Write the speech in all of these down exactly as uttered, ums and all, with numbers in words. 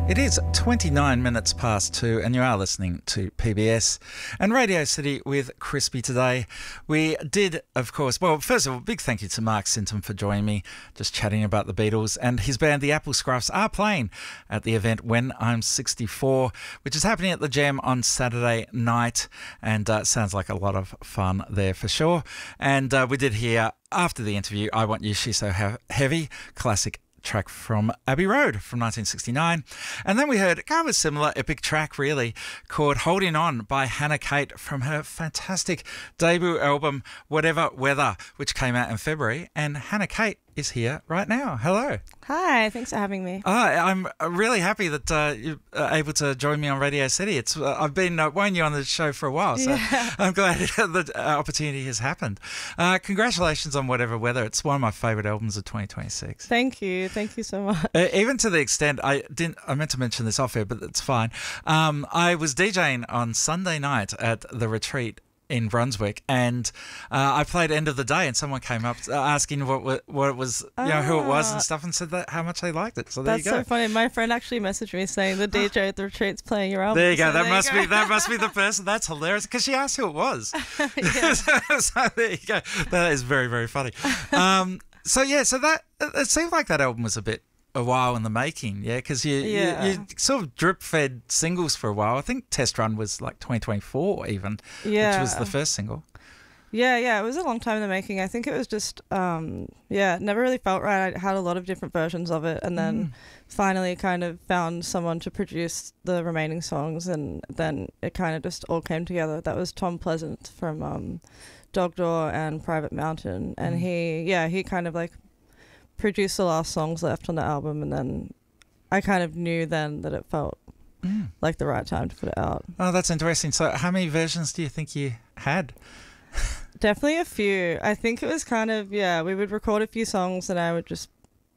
It is twenty-nine minutes past two and you are listening to P B S and Radio City with Crispy today. We did, of course, well, first of all, big thank you to Mark Sinton for joining me, just chatting about the Beatles, and his band The Apple Scruffs are playing at the event When I'm sixty-four, which is happening at the Jam on Saturday night, and uh, sounds like a lot of fun there for sure. And uh, we did hear, after the interview, I Want You, She's So He- Heavy, classic track from Abbey Road from nineteen sixty-nine. And then we heard kind of a similar epic track, really, called Holding On by Hannah Kate from her fantastic debut album Whatever Weather, which came out in February. And Hannah Kate is here right now. Hello. Hi, thanks for having me. Oh, I'm really happy that uh, you're able to join me on Radio City. It's uh, I've been uh, wanting you on the show for a while, so Yeah. I'm glad the uh, opportunity has happened. Uh, congratulations on Whatever Weather. It's one of my favourite albums of twenty twenty-six. Thank you. Thank you so much. Uh, even to the extent, I didn't. I meant to mention this off air, but it's fine. Um, I was DJing on Sunday night at the Retreat in Brunswick, and uh, I played End of the Day, and someone came up uh, asking what wa- what it was, you know, who it was and stuff, and said that how much they liked it. So there That's you go. so funny. My friend actually messaged me saying the D J at the Retreat's playing your album. There you go. So that there must you be go. that must be the person. That's hilarious because she asked who it was. Yeah. so, so there you go. That is very very funny. Um, so yeah, so that it seemed like that album was a bit a while in the making, yeah, because you, Yeah. you you sort of drip fed singles for a while. I think Test Run was like twenty twenty-four even, Yeah. which was the first single. Yeah, yeah, it was a long time in the making. I think it was just, um, yeah, it never really felt right. I had a lot of different versions of it, and then Mm. finally kind of found someone to produce the remaining songs, and then it kind of just all came together. That was Tom Pleasant from um, Dog Door and Private Mountain, and Mm. he, yeah, he kind of like produced the last songs left on the album, and then I kind of knew then that it felt Mm. like the right time to put it out. Oh, that's interesting. So how many versions do you think you had? Definitely a few. I think it was kind of, yeah, we would record a few songs and I would just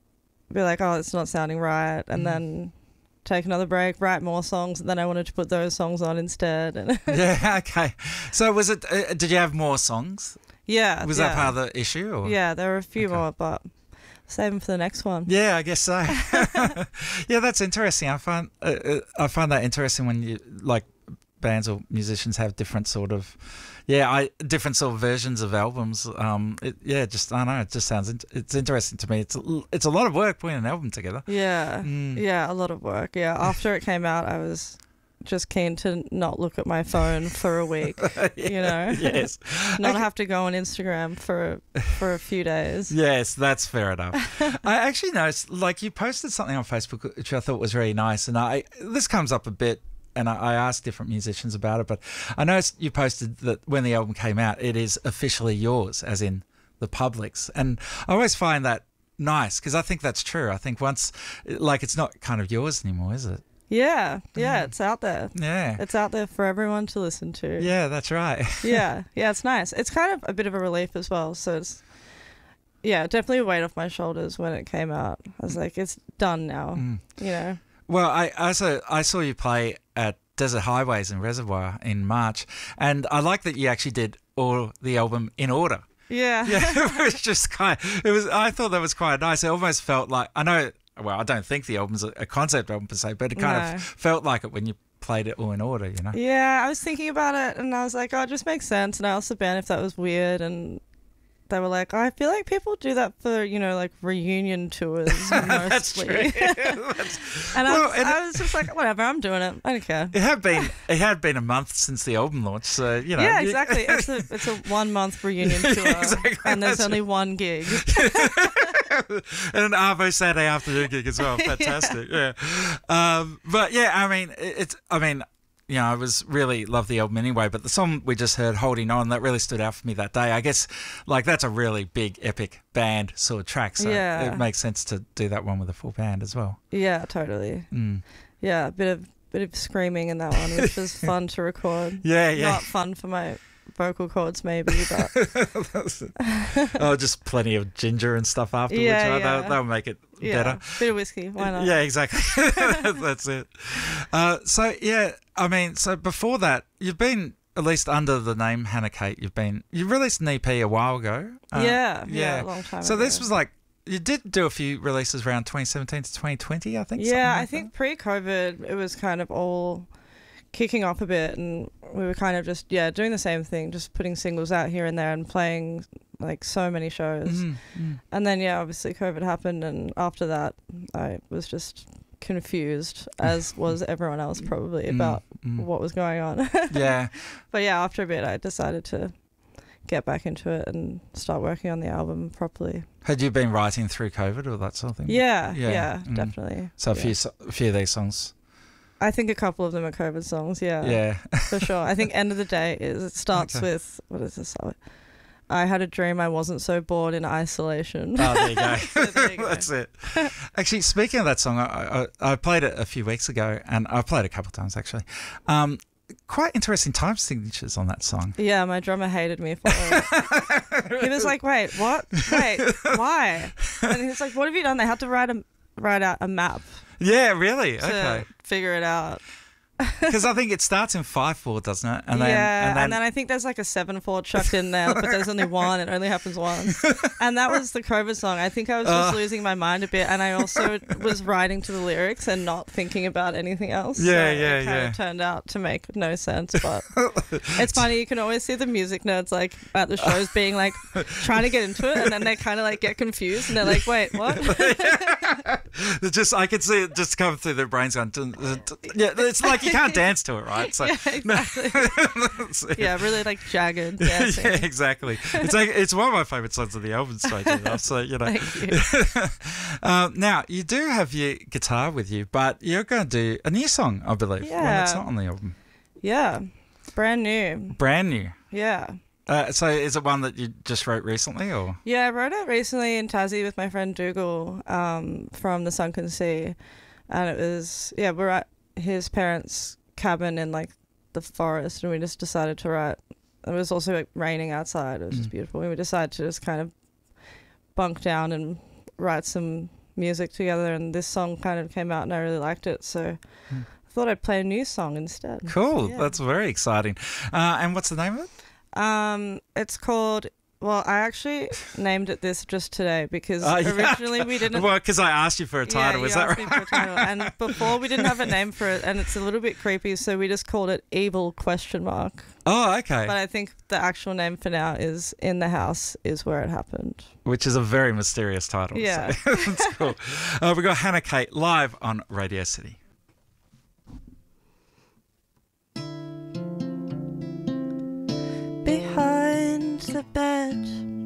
be like, oh, it's not sounding right. And Mm. then take another break, write more songs. And then I wanted to put those songs on instead. And Yeah, okay. So was it, uh, did you have more songs? yeah. Was yeah. that part of the issue? Or? Yeah, there were a few Okay. more, but save them for the next one. Yeah, I guess so. Yeah, that's interesting. I find uh, uh, I find that interesting when you like bands or musicians have different sort of yeah, I different sort of versions of albums. Um, it, yeah, just I don't know. It just sounds in, it's interesting to me. It's a, it's a lot of work putting an album together. Yeah. Mm. Yeah, a lot of work. Yeah. After it came out, I was just keen to not look at my phone for a week, you know? Yes. Not Okay. have to go on Instagram for for a few days. Yes, that's fair enough. I actually noticed, like, you posted something on Facebook which I thought was really nice, and I this comes up a bit, and I, I asked different musicians about it, but I noticed you posted that when the album came out, it is officially yours, as in the public's, and I always find that nice because I think that's true. I think once, like, it's not kind of yours anymore, is it? Yeah, yeah, Mm. it's out there. Yeah. It's out there for everyone to listen to. Yeah, that's right. yeah, yeah, it's nice. It's kind of a bit of a relief as well. So it's, yeah, definitely a weight off my shoulders when it came out. I was like, it's done now, Mm. you know? Well, I also I saw you play at Desert Highways in Reservoir in March, and I like that you actually did all the album in order. Yeah. Yeah, it was just kind of, it was, I thought that was quite nice. It almost felt like, I know, well, I don't think the album's a, a concept album per se, but it kind No. of felt like it when you played it all in order, you know? Yeah, I was thinking about it and I was like, oh, it just makes sense. And I asked the band if that was weird, and they were like, oh, I feel like people do that for, you know, like reunion tours mostly. That's true. That's- And, Well, I, was, and- I was just like, whatever, I'm doing it. I don't care. It had been it had been a month since the album launch, so you know. Yeah, you- exactly. It's a it's a one month reunion tour, Exactly, and there's that's only one gig. and an Arvo Saturday afternoon gig as well. Fantastic. yeah. Um, but yeah, I mean, it- it's. I mean, you know, I was really loved the album anyway. But the song we just heard, "Holding On," that really stood out for me that day. I guess, like, that's a really big, epic band sort of track. So Yeah. it makes sense to do that one with a full band as well. Yeah, totally. Mm. Yeah, a bit of bit of screaming in that one, which was fun to record. Yeah, yeah. Not fun for my vocal cords, maybe, but Oh, just plenty of ginger and stuff afterwards. Yeah, right? yeah. That'll, that'll make it yeah, better. bit of whiskey. Why not? Yeah, exactly. That's it. Uh, so yeah, I mean, so before that, you've been at least under the name Hannah Kate. You've been you released an E P a while ago. Uh, yeah, yeah, a long time So ago. this was like you did do a few releases around twenty seventeen to twenty twenty, I think. Yeah, like I think pre-COVID it was kind of all kicking off a bit, and we were kind of just yeah doing the same thing, just putting singles out here and there and playing like so many shows. Mm, mm. And then yeah, obviously COVID happened, and after that I was just confused, as was everyone else probably, about mm, mm. what was going on. Yeah. But yeah, after a bit I decided to get back into it and start working on the album properly. Had you been writing through COVID or that sort of thing? Yeah, Yeah. yeah, Mm. definitely. So a yeah. few, so- a few of these songs. I think a couple of them are COVID songs, yeah. Yeah. For sure. I think End of the Day is, it starts Okay. with, what is this? I had a dream I wasn't so bored in isolation. Oh, there you go. So there you go. That's it. Actually, speaking of that song, I, I, I played it a few weeks ago, and I've played it a couple of times actually. Um, quite interesting time signatures on that song. Yeah, my drummer hated me for it. He was like, wait, what? Wait, why? And he was like, what have you done? They had to write a write out a map Yeah, really? to Okay. figure it out. Because I think it starts in five four, doesn't it? And then, yeah, and then, and then I think there's like a seven four chucked in there, but there's only one. It only happens once. And that was the COVID song. I think I was just Uh. losing my mind a bit, and I also was writing to the lyrics and not thinking about anything else. Yeah, so yeah, it kind yeah. of turned out to make no sense, but it's funny. You can always see the music nerds like at the shows being like trying to get into it, and then they kind of like get confused, and they're like, "Wait, what?" It's just I could see it just come through their brains going. Dun, dun, dun. Yeah, it's like you can't dance to it, right? So Yeah, exactly. That's it. Yeah, really like jagged dancing. Yeah, exactly. It's like it's one of my favourite songs of the album, strangely enough. So you know. Thank you. um, now you do have your guitar with you, but you're going to do a new song, I believe. One that's Yeah. not on the album. Yeah, brand new. Brand new. Yeah. Uh, so is it one that you just wrote recently, or? Yeah, I wrote it recently in Tassie with my friend Dougal um, from the Sunken Sea, and it was yeah we're at his parents' cabin in like the forest, and we just decided to write. It was also like, raining outside. It was just Mm. beautiful. We decided to just kind of bunk down and write some music together, and this song kind of came out, and I really liked it, so Mm. I thought I'd play a new song instead. Cool. Yeah. That's very exciting. Uh, and what's the name of it? Um, it's called. Well, I actually named it this just today because Uh, yeah. originally we didn't. Well, because I asked you for a title. Yeah, is you that asked right? me for a title. And before we didn't have a name for it, and it's a little bit creepy, so we just called it Evil question mark. Oh, okay. But I think the actual name for now is In the House is Where It Happened. Which is a very mysterious title. Yeah. So that's cool. Uh, we got Hannah Kate live on Radio City. Behind the bed